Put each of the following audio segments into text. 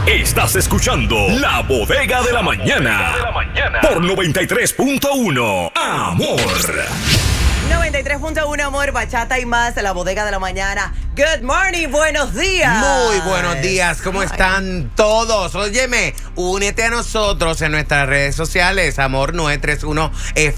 Estás escuchando La Bodega de la Mañana. Por 93.1 Amor. 93.1 Amor, bachata y más, La Bodega de la Mañana. Good morning, buenos días. Muy buenos días, ¿cómo están todos? Óyeme, únete a nosotros en nuestras redes sociales, Amor 931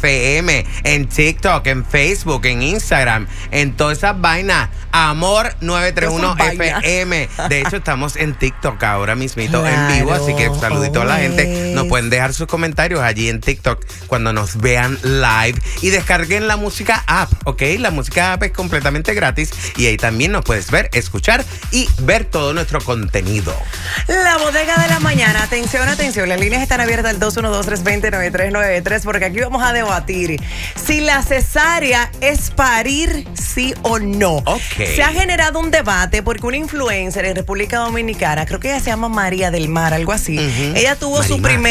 FM, en TikTok, en Facebook, en Instagram, en todas esas vainas. Amor 931 FM. De hecho, estamos en TikTok ahora mismito, en vivo, así que un saludito a la gente. Nos pueden dejar sus comentarios allí en TikTok cuando nos vean live y descarguen la música app, ¿ok? La música app es completamente gratis y ahí también nos puedes ver, escuchar y ver todo nuestro contenido. La Bodega de la Mañana, atención, atención, las líneas están abiertas al 212-320-9393 porque aquí vamos a debatir si la cesárea es parir, sí o no. Okay. Se ha generado un debate porque una influencer en República Dominicana, creo que ella se llama María del Mar, algo así. Ella tuvo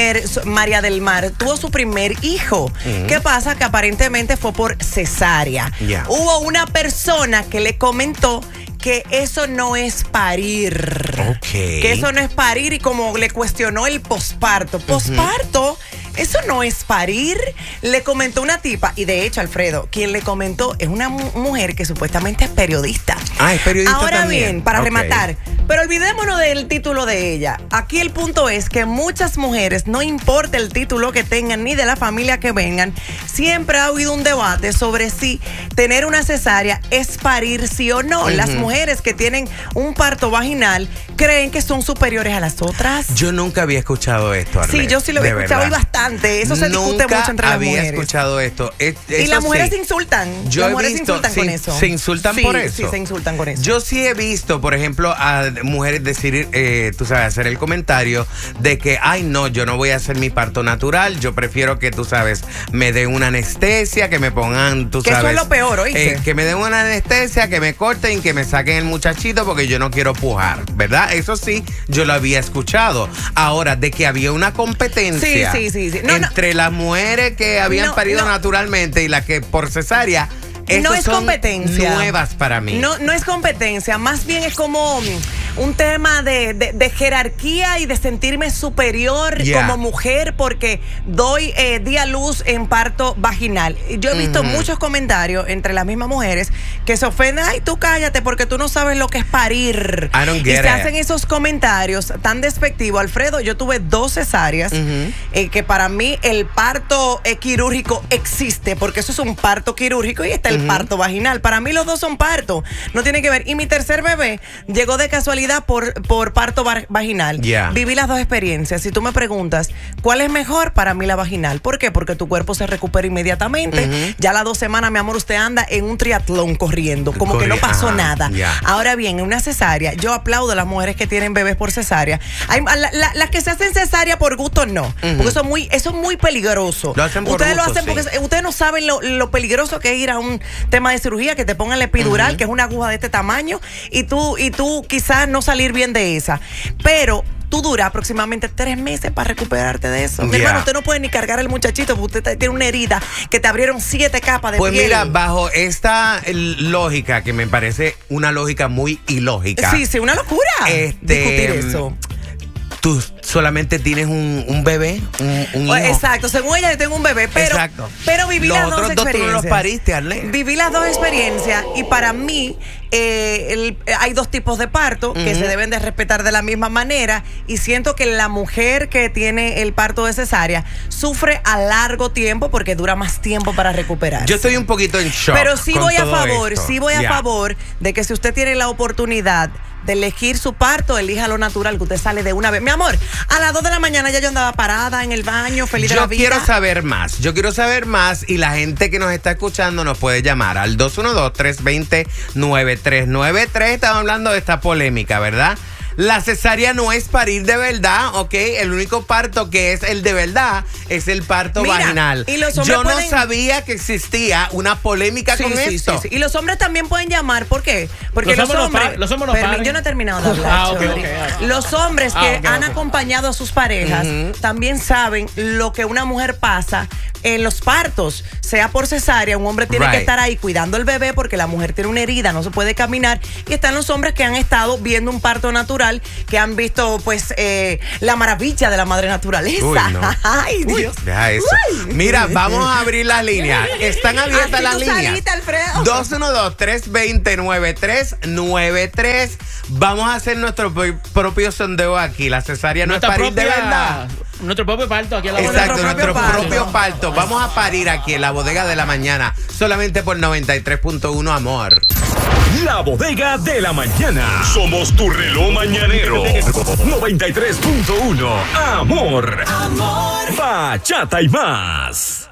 María del Mar, tuvo su primer hijo. ¿Qué pasa? Que aparentemente fue por cesárea. Hubo una persona que le comentó que eso no es parir. Que eso no es parir y como le cuestionó el posparto. ¿Posparto? Eso no es parir, le comentó una tipa. Y de hecho, Alfredo, quien le comentó es una mujer que supuestamente es periodista. Ah, es periodista Ahora también. bien, para rematar, pero olvidémonos del título de ella. Aquí el punto es que muchas mujeres, no importa el título que tengan ni de la familia que vengan, siempre ha habido un debate sobre si tener una cesárea es parir sí o no. Las mujeres que tienen un parto vaginal creen que son superiores a las otras. Yo nunca había escuchado esto, Arlet. Sí, yo sí lo había escuchado y bastante. Eso se discute mucho entre las mujeres. Nunca había escuchado esto. Y las mujeres se insultan. Las mujeres se insultan con eso. ¿Se insultan por eso? Sí, se insultan con eso. Yo sí he visto, por ejemplo, a mujeres decir, tú sabes, hacer el comentario de que, ay, no, yo no voy a hacer mi parto natural. Yo prefiero que, tú sabes, me den una anestesia, que me pongan, tú sabes. Que eso es lo peor, ¿oíste? Que me den una anestesia, que me corten, que me saquen el muchachito porque yo no quiero pujar, ¿verdad? Eso sí, yo lo había escuchado. Ahora, de que había una competencia. Sí. Entre las mujeres que habían parido naturalmente y las que por cesárea. No es competencia. Nuevas para mí. No es competencia, más bien es como un tema de jerarquía y de sentirme superior como mujer porque di a luz en parto vaginal. Yo he visto muchos comentarios entre las mismas mujeres que se ofenden, ay, tú cállate porque tú no sabes lo que es parir. I don't get y se it. hacen esos comentarios tan despectivos. Alfredo, yo tuve 2 cesáreas, que para mí el parto quirúrgico existe porque eso es un parto quirúrgico y está el parto vaginal. Para mí los dos son partos, no tiene que ver. Y mi tercer bebé llegó de casualidad por parto vaginal. Viví las dos experiencias. Si tú me preguntas cuál es mejor, para mí la vaginal. ¿Por qué? Porque tu cuerpo se recupera inmediatamente. Ya a las 2 semanas, mi amor, usted anda en un triatlón corriendo, como que no pasó nada. Ahora bien, en una cesárea, yo aplaudo a las mujeres que tienen bebés por cesárea. Las que se hacen cesárea por gusto, no. Porque eso es muy peligroso. Lo hacen por ustedes gusto, lo hacen porque ustedes no saben lo peligroso que es ir a un tema de cirugía, que te pongan la epidural, que es una aguja de este tamaño, y tú quizás no salir bien de esa. Pero tú duras aproximadamente 3 meses para recuperarte de eso. Mi hermano, usted no puede ni cargar al muchachito porque usted tiene una herida que te abrieron 7 capas de piel. Pues mira, bajo esta lógica, que me parece una lógica muy ilógica. Sí, una locura discutir eso. Tú solamente tienes un bebé, un hijo. Exacto, según ella yo tengo un bebé, pero viví las dos experiencias. Los otros 2 tú no los pariste, Arlet. Viví las 2 experiencias y para mí hay 2 tipos de parto que se deben de respetar de la misma manera y siento que la mujer que tiene el parto de cesárea sufre a largo tiempo porque dura más tiempo para recuperar. Yo estoy un poquito en shock. Pero sí voy a favor de que si usted tiene la oportunidad de elegir su parto, elija lo natural, que usted sale de una vez. Mi amor, a las 2 de la mañana ya yo andaba parada en el baño, feliz de la vida. Yo quiero saber más y la gente que nos está escuchando nos puede llamar al 212-320-9393. Estamos hablando de esta polémica, ¿verdad? La cesárea no es parir de verdad, ¿ok? El único parto que es el de verdad es el parto vaginal. Y los hombres no sabía que existía una polémica con esto. Sí. Y los hombres también pueden llamar, ¿por qué? Porque los hombres no paran. Yo no he terminado de hablar. Los hombres que han acompañado a sus parejas también saben lo que una mujer pasa en los partos, sea por cesárea. Un hombre tiene que estar ahí cuidando al bebé porque la mujer tiene una herida, no se puede caminar. Y están los hombres que han estado viendo un parto natural natural, que han visto pues la maravilla de la madre naturaleza. Uy, no. Ay, Uy, Dios. deja eso. Mira, vamos a abrir las líneas. Están abiertas Así las tú líneas. saliste, Alfredo. 212-320-9393. Vamos a hacer nuestro propio sondeo aquí. La cesárea no es parir de verdad. Nuestro propio parto aquí a la Exacto, Nuestro nuestro propio propio parto. parto. Vamos a parir aquí en la bodega de la mañana. Solamente por 93.1 Amor. La bodega de la mañana. Somos tu reloj mañanero. 93.1 Amor. Bachata y más.